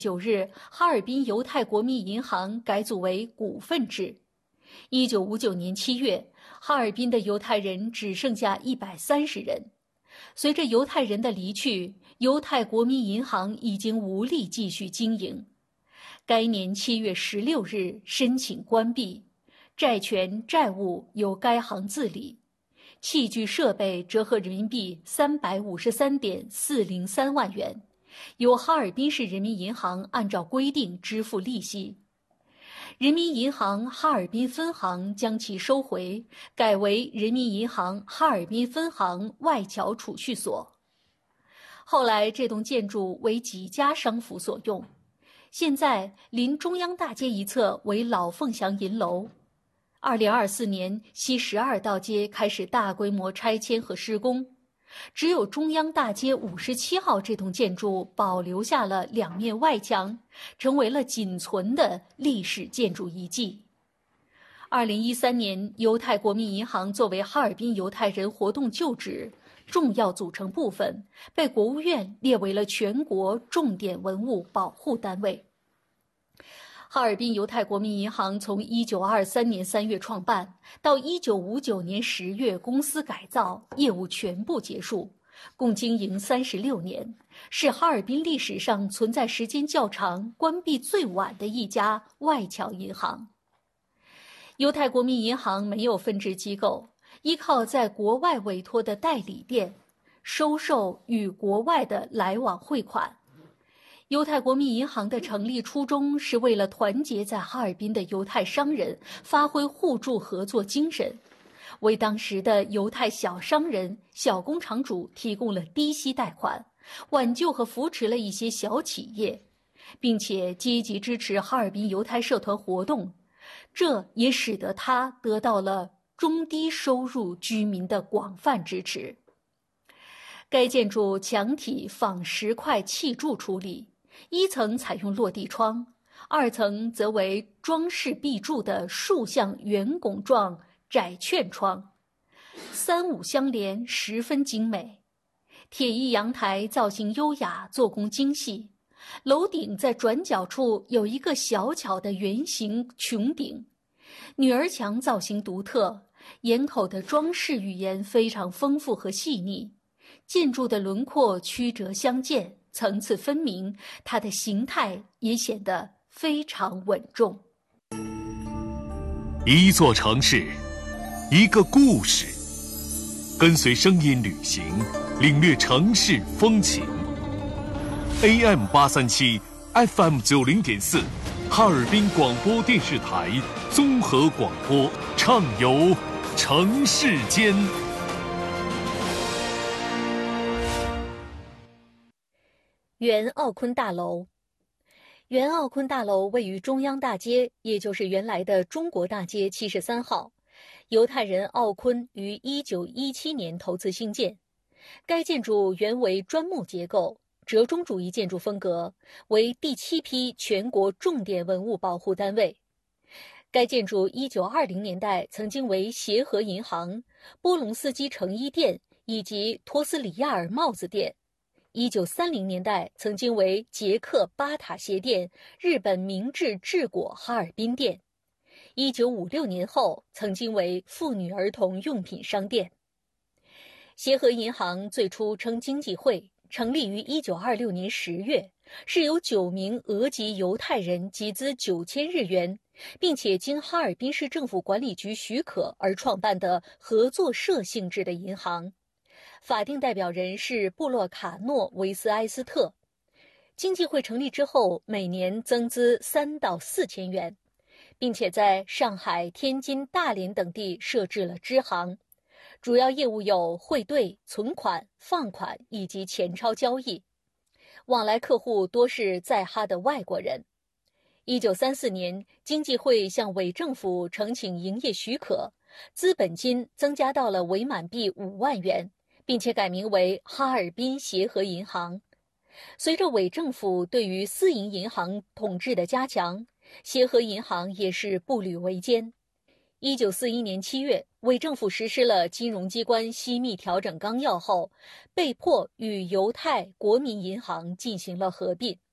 9日，哈尔滨犹太国民银行改组为股份制。1959年7月，哈尔滨的犹太人只剩下130人。随着犹太人的离去，犹太国民银行已经无力继续经营。该年7月16日申请关闭，债权债务由该行自理，器具设备折合人民币353.403万元，由哈尔滨市人民银行按照规定支付利息。人民银行哈尔滨分行将其收回，改为人民银行哈尔滨分行外侨储蓄所。后来这栋建筑为几家商府所用，现在临中央大街一侧为老凤祥银楼。2024年，西12道街开始大规模拆迁和施工，只有中央大街57号这栋建筑保留下了2面外墙，成为了仅存的历史建筑遗迹。2013年，犹太国民银行作为哈尔滨犹太人活动旧址重要组成部分，被国务院列为了全国重点文物保护单位。哈尔滨犹太国民银行从1923年3月创办，到1959年10月公司改造，业务全部结束，共经营36年，是哈尔滨历史上存在时间较长、关闭最晚的一家外侨银行。犹太国民银行没有分支机构，依靠在国外委托的代理店，收受与国外的来往汇款。犹太国民银行的成立初衷是为了团结在哈尔滨的犹太商人，发挥互助合作精神，为当时的犹太小商人、小工厂主提供了低息贷款，挽救和扶持了一些小企业，并且积极支持哈尔滨犹太社团活动，这也使得他得到了中低收入居民的广泛支持。该建筑墙体仿石块砌筑处理，一层采用落地窗，2层则为装饰壁柱的竖向圆拱状窄券窗，3、5相连，十分精美。铁艺阳台造型优雅，做工精细，楼顶在转角处有一个小巧的圆形穹顶，女儿墙造型独特，檐口的装饰语言非常丰富和细腻，建筑的轮廓曲折相间，层次分明，它的形态也显得非常稳重。 一座城市，一个故事，跟随声音旅行，领略城市风情。AM837 FM90.4 哈尔滨广播电视台综合广播，畅游城市间。 原奥坤大楼。原奥坤大楼位于中央大街，也就是原来的中国大街73号。犹太人奥坤于1917年投资兴建。该建筑原为砖木结构，折中主义建筑风格，为第7批全国重点文物保护单位。该建筑1920年代曾经为协和银行、波隆斯基成衣店以及托斯里亚尔帽子店。1930年代曾经为捷克巴塔鞋店、日本明治治果哈尔滨店。1956年后曾经为妇女儿童用品商店。协和银行最初称经济会，成立于1926年10月，是由9名俄籍犹太人集资9000日元，并且经哈尔滨市政府管理局许可而创办的合作社性质的银行。法定代表人是布洛卡诺维斯埃斯特。经济会成立之后，每年增资3到4千元，并且在上海、天津、大连等地设置了支行，主要业务有汇兑、存款、放款以及钱钞交易，往来客户多是在哈的外国人。1934年，经济会向伪政府呈请营业许可，资本金增加到了伪满币5万元，并且改名为哈尔滨协和银行。随着伪政府对于私营银行统治的加强，协和银行也是步履维艰。1941年7月，伪政府实施了金融机关机密调整纲要后，被迫与犹太国民银行进行了合并。